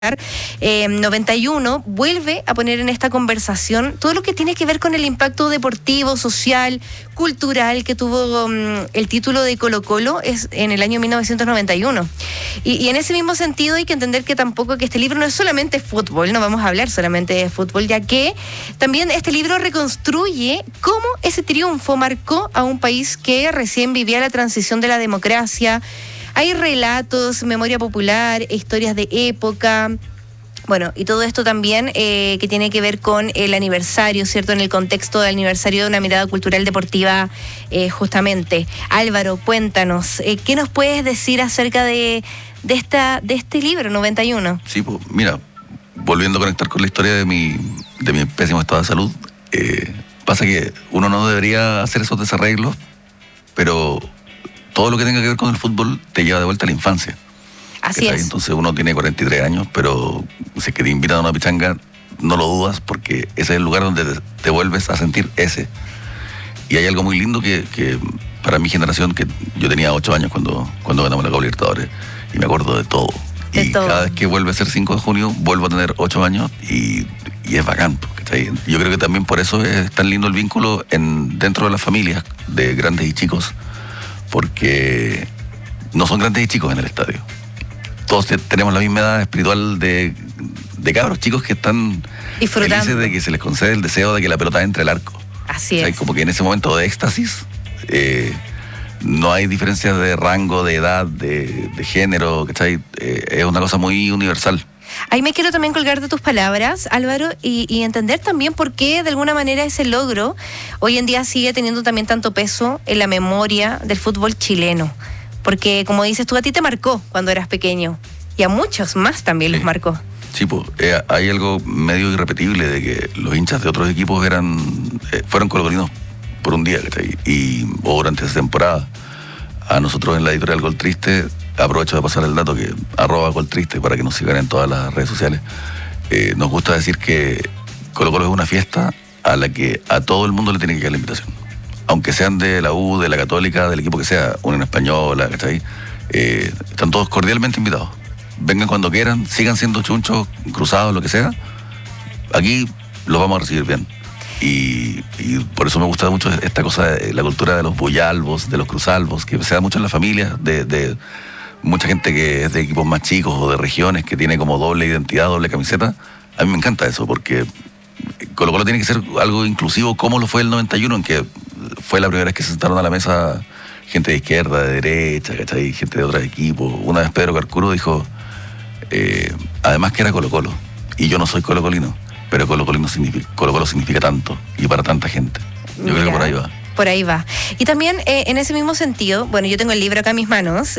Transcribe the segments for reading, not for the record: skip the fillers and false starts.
91 vuelve a poner en esta conversación todo lo que tiene que ver con el impacto deportivo, social, cultural que tuvo el título de Colo-Colo es en el año 1991. Y en ese mismo sentido hay que entender que tampoco que este libro no es solamente fútbol, no vamos a hablar solamente de fútbol, ya que también este libro reconstruye cómo ese triunfo marcó a un país que recién vivía la transición de la democracia. Hay relatos, memoria popular, historias de época, bueno, y todo esto también que tiene que ver con el aniversario, ¿cierto? En el contexto del aniversario de una mirada cultural deportiva, justamente. Álvaro, cuéntanos, ¿qué nos puedes decir acerca de este libro, 91? Sí, pues, mira, volviendo a conectar con la historia de mi pésimo estado de salud, pasa que uno no debería hacer esos desarreglos, pero todo lo que tenga que ver con el fútbol te lleva de vuelta a la infancia. Así es. Entonces uno tiene 43 años, pero si es que te invitan a una pichanga, no lo dudas, porque ese es el lugar donde te vuelves a sentir ese. Y hay algo muy lindo que para mi generación, que yo tenía 8 años cuando ganamos la Copa Libertadores, y me acuerdo de todo. Cada vez que vuelve a ser 5 de junio, vuelvo a tener 8 años y es bacán. ¿Cachai? Yo creo que también por eso es tan lindo el vínculo dentro de las familias de grandes y chicos, porque no son grandes y chicos en el estadio. Todos tenemos la misma edad espiritual de cabros chicos que están felices de que se les concede el deseo de que la pelota entre al arco. Así es. Como que en ese momento de éxtasis no hay diferencias de rango, de edad, de género, ¿cachai? Es una cosa muy universal. Ahí me quiero también colgar de tus palabras, Álvaro, y entender también por qué de alguna manera ese logro hoy en día sigue teniendo también tanto peso en la memoria del fútbol chileno. Porque, como dices tú, a ti te marcó cuando eras pequeño y a muchos más también los marcó. Sí, pues hay algo medio irrepetible de que los hinchas de otros equipos fueron colocolinos por un día, ¿cachai? O durante esa temporada. A nosotros en la editorial Gol Triste, aprovecho de pasar el dato que @goltriste para que nos sigan en todas las redes sociales. Nos gusta decir que Colo-Colo es una fiesta a la que a todo el mundo le tiene que llegar la invitación. Aunque sean de la U, de la Católica, del equipo que sea, Unión Española, ¿cachai? Están todos cordialmente invitados. Vengan cuando quieran, sigan siendo chunchos, cruzados, lo que sea. Aquí los vamos a recibir bien. Y por eso me gusta mucho esta cosa de la cultura de los boyalbos, de los cruzalbos, que se da mucho en la familia, de mucha gente que es de equipos más chicos o de regiones que tiene como doble identidad, doble camiseta. A mí me encanta eso, porque Colo-Colo tiene que ser algo inclusivo, como lo fue el 91, en que fue la primera vez que se sentaron a la mesa gente de izquierda, de derecha, ¿cachai? Gente de otros equipos. Una vez Pedro Carcuro dijo, además que era Colo-Colo, y yo no soy colocolino, pero Colo-Colo significa tanto, y para tanta gente. Yo creo que por ahí va. Por ahí va. Y también en ese mismo sentido, bueno, yo tengo el libro acá en mis manos,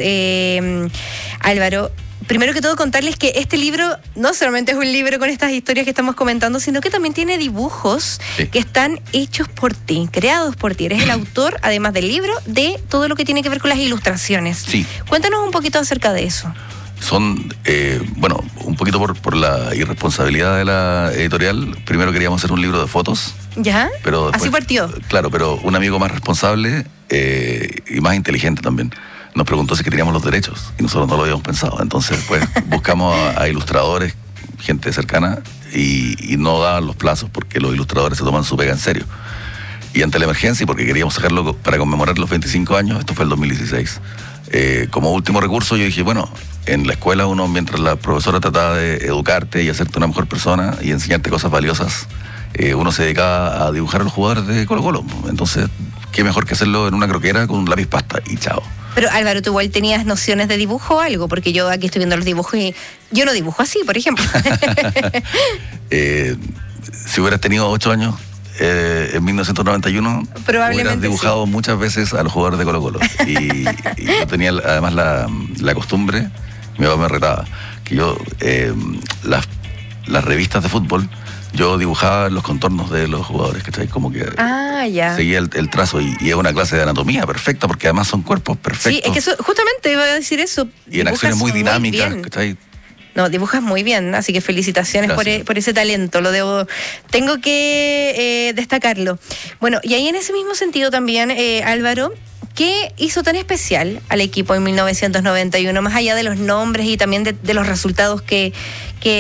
Álvaro. Primero que todo, contarles que este libro no solamente es un libro con estas historias que estamos comentando, sino que también tiene dibujos que están hechos por ti, creados por ti. Eres el autor, además del libro, de todo lo que tiene que ver con las ilustraciones. Sí. Cuéntanos un poquito acerca de eso. Son, un poquito por la irresponsabilidad de la editorial. Primero queríamos hacer un libro de fotos. ¿Ya? Pero después, así partió. Claro, pero un amigo más responsable y más inteligente también nos preguntó si queríamos los derechos y nosotros no lo habíamos pensado. Entonces, pues, buscamos a ilustradores, gente cercana, y no daban los plazos porque los ilustradores se toman su pega en serio. Y ante la emergencia, y porque queríamos sacarlo para conmemorar los 25 años, esto fue el 2016. Como último recurso, yo dije, bueno, en la escuela uno, mientras la profesora trataba de educarte y hacerte una mejor persona y enseñarte cosas valiosas, uno se dedicaba a dibujar a los jugadores de Colo-Colo. Entonces, qué mejor que hacerlo en una croquera con un lápiz pasta y chao. Pero Álvaro, ¿tú igual tenías nociones de dibujo o algo? Porque yo aquí estoy viendo los dibujos y yo no dibujo así, por ejemplo. Si hubieras tenido 8 años en 1991, hubieras dibujado muchas veces a los jugadores de Colo-Colo. Y yo tenía además la costumbre, mi papá me retaba, que yo las revistas de fútbol, yo dibujaba los contornos de los jugadores, ¿cachai? Como que seguía el trazo y es una clase de anatomía perfecta porque además son cuerpos perfectos. Sí, es que eso, justamente iba a decir eso. Y en acciones muy dinámicas, ¿cachai? No, dibujas muy bien, así que felicitaciones por ese talento, tengo que destacarlo. Bueno, y ahí en ese mismo sentido también, Álvaro, ¿Qué hizo tan especial al equipo en 1991, más allá de los nombres y también de los resultados que